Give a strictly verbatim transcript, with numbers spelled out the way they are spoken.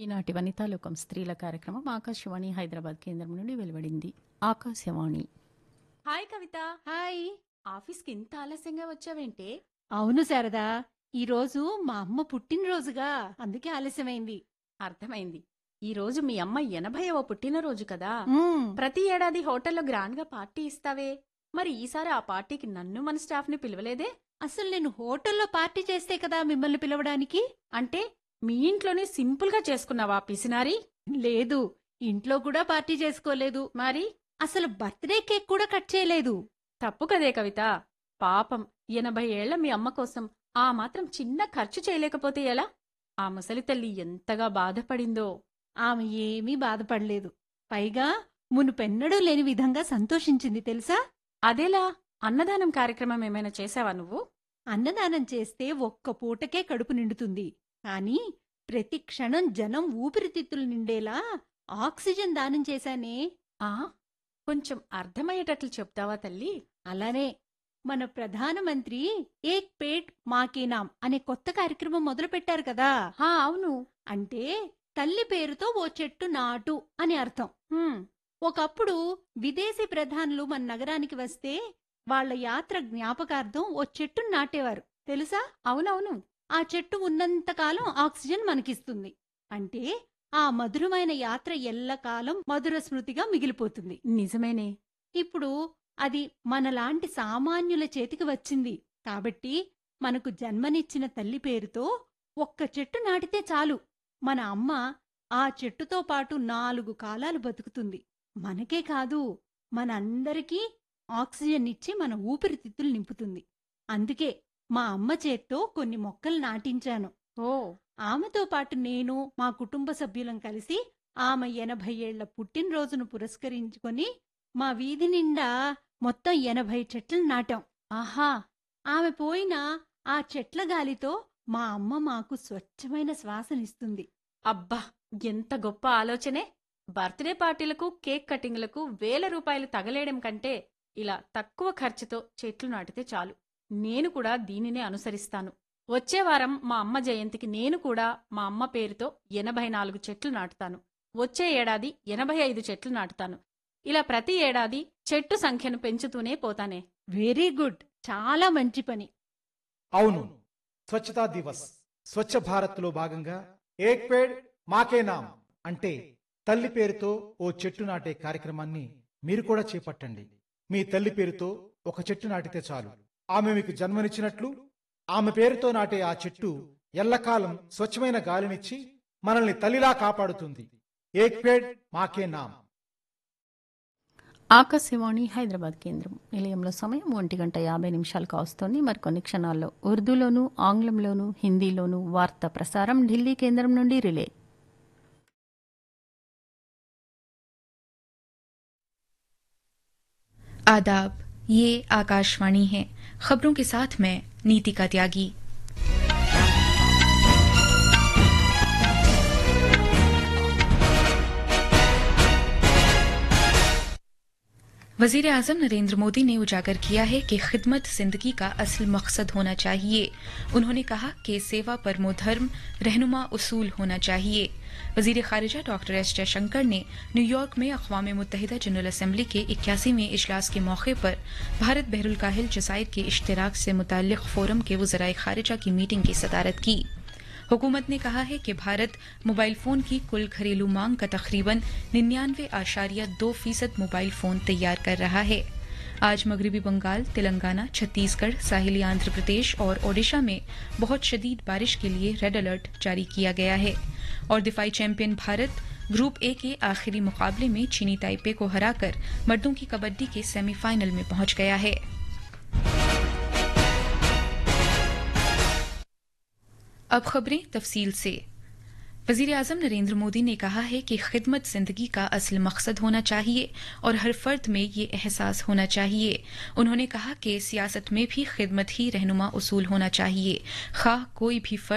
ఈనాటి వనితాలోకం స్త్రీల కార్యక్రమం ఆకాశవాణి హైదరాబాద్ కేంద్రం నుండి వెలువడింది. ఆకాశవాణి. హాయ్ కవిత. హాయ్. ఆఫీస్కి ఇంత ఆలస్యంగా వచ్చావేంటే? అవును శారదా, ఈరోజు మా అమ్మ పుట్టినరోజుగా, అందుకే ఆలస్యమైంది. అర్థమైంది. ఈ రోజు మీ అమ్మ ఎనభైవ పుట్టినరోజు కదా. మ్మ్. ప్రతి ఏడాది హోటల్లో గ్రాండ్ గా పార్టీ ఇస్తావే, మరి ఈసారి ఆ పార్టీకి నన్ను మన స్టాఫ్ ని పిలవలేదే? అసలు నేను హోటల్లో పార్టీ చేస్తే కదా మిమ్మల్ని పిలవడానికి. అంటే మీ ఇంట్లోనే సింపుల్ గా చేసుకున్నావా పిసినారి? లేదు, ఇంట్లో కూడా పార్టీ చేసుకోలేదు. మరి అసలు బర్త్డే కేక్ కూడా కట్ చేయలేదు. తప్పు కదే కవిత. పాపం ఎనభై ఏళ్ల మీ అమ్మ కోసం ఆ మాత్రం చిన్న ఖర్చు చేయలేకపోతే ఎలా? ఆ ముసలి తల్లి ఎంతగా బాధపడిందో. ఆమె ఏమీ బాధపడలేదు. పైగా మునుపెన్నడూ లేని విధంగా సంతోషించింది తెలుసా? అదేలా? అన్నదానం కార్యక్రమం ఏమైనా చేశావా నువ్వు? అన్నదానం చేస్తే ఒక్క పూటకే కడుపు నిండుతుంది. కాని ప్రతి క్షణం జనం ఊపిరితిత్తులు నిండేలా ఆక్సిజన్ దానం చేశానే. ఆ కొంచెం అర్థమయ్యేటట్లు చెప్తావా తల్లి? అలానే మన ప్రధానమంత్రి ఏక్ పేట్ మాకే నామ్ అనే కొత్త కార్యక్రమం మొదలుపెట్టారు కదా. హా అవును. అంటే తల్లి పేరుతో ఓ చెట్టు నాటు అని అర్థం. హ్మ్, ఒకప్పుడు విదేశీ ప్రధానులు మన నగరానికి వస్తే వాళ్ల యాత్ర జ్ఞాపకార్థం ఓ చెట్టును నాటేవారు తెలుసా? అవునవును. ఆ చెట్టు ఉన్నంతకాలం ఆక్సిజన్ మనకిస్తుంది. అంటే ఆ మధురమైన యాత్ర ఎల్లకాలం మధుర స్మృతిగా మిగిలిపోతుంది. నిజమేనే. ఇప్పుడు అది మనలాంటి సామాన్యుల చేతికి వచ్చింది. కాబట్టి మనకు జన్మనిచ్చిన తల్లి పేరుతో ఒక్క చెట్టు నాటితే చాలు. మన అమ్మ ఆ చెట్టుతో పాటు నాలుగు కాలాలు బతుకుతుంది. మనకే కాదు, మనందరికీ ఆక్సిజన్ ఇచ్చి మన ఊపిరితిత్తులు నింపుతుంది. అందుకే మా అమ్మ చేత్తో కొన్ని మొక్కలు నాటించాను. ఓ ఆమెతో పాటు నేను, మా కుటుంబ సభ్యులం కలిసి ఆమె ఎనభై ఏళ్ల పుట్టినరోజును పురస్కరించుకొని మా వీధి నిండా మొత్తం ఎనభై చెట్లు నాటాం. ఆహా. ఆమె పోయినా ఆ చెట్ల గాలితో మా అమ్మ మాకు స్వచ్ఛమైన శ్వాసనిస్తుంది. అబ్బా, ఎంత గొప్ప ఆలోచనే! బర్త్డే పార్టీలకు కేక్ కటింగ్లకు వేల రూపాయలు తగలేయడం కంటే ఇలా తక్కువ ఖర్చుతో చెట్లు నాటితే చాలు. నేను కూడా దీనినే అనుసరిస్తాను. వచ్చే వారం మా అమ్మ జయంతికి నేను కూడా మా అమ్మ పేరుతో ఎనభై నాలుగు చెట్లు నాటుతాను. వచ్చే ఏడాది ఎనభై ఐదు చెట్లు నాటుతాను. ఇలా ప్రతి ఏడాది చెట్టు సంఖ్యను పెంచుతూనే పోతానే. వెరీ గుడ్, చాలా మంచి పని. అవును, స్వచ్ఛతా దివస్ స్వచ్ఛ భారత్ లో భాగంగా ఏక్ పేడ్ మాకే నామ్ అంటే తల్లి పేరుతో ఓ చెట్టు నాటే కార్యక్రమాన్ని మీరు కూడా చేపట్టండి. మీ తల్లి పేరుతో ఒక చెట్టు నాటితే చాలు. ఆమె మీకు జన్మనిచ్చినట్లు ఆమె పేరుతో నాటే ఆ చెట్టు ఎల్లకాలం స్వచ్ఛమైన గాలినిచ్చి మనల్ని తల్లిలా కాపాడుతుంది. ఏక్ పేడ్ మాకే నామ్. ఆకాశవాణి హైదరాబాద్ కేంద్రం నిలయంలో సమయం ఒంటి గంట యాభై నిమిషాలు కావస్తోంది. మరికొన్ని క్షణాల్లో ఉర్దూలోను, ఆంగ్లంలోను, హిందీలోను వార్తా ప్రసారం ఢిల్లీ కేంద్రం నుండి రిలే. आदाब, ये आकाशवाणी है। खबरों के साथ मैं नीतिका त्यागी। वजीर आजम नरेंद्र मोदी ने उजागर किया है कि खिदमत जिंदगी का असल मकसद होना चाहिए। उन्होंने कहा कि सेवा परमो धर्म रहनुमा उसूल होना चाहिए। वजीर खारिजा डॉक्टर एस जयशंकर ने न्यूयॉर्क में अक़वाम मुत्तहिदा जनरल असम्बली के इक्यासीवें इजलास के मौके पर भारत बहरुल काहिल जज़ायर के इश्तिराक से मुताल्लिक़ फोरम के वज़राए खारिजा की मीटिंग की सदारत की। हुकूमत ने कहा है कि भारत मोबाइल फोन की कुल घरेलू मांग का तकरीबन निन्यानवे आशारिया दो फीसद मोबाइल फोन तैयार कर रहा है। आज मगरबी बंगाल, तेलंगाना, छत्तीसगढ़, साहिली आंध्र प्रदेश और ओडिशा में बहुत शदीद बारिश के लिए रेड अलर्ट जारी किया गया है। और दिफाई चैंपियन भारत ग्रुप ए के आखिरी मुकाबले में चीनी ताइपे को हराकर मर्दों की कबड्डी के सेमीफाइनल में पहुंच गया है। अब खबरें तफसील से। वजीर आजम नरेंद्र मोदी ने कहा है कि खिदमत जिंदगी का असल मकसद होना चाहिए और हर फर्द में ये एहसास होना चाहिए। उन्होंने कहा कि सियासत में भी खिदमत ही रहनुमा उसूल होना चाहिए। खा कोई भी फर्द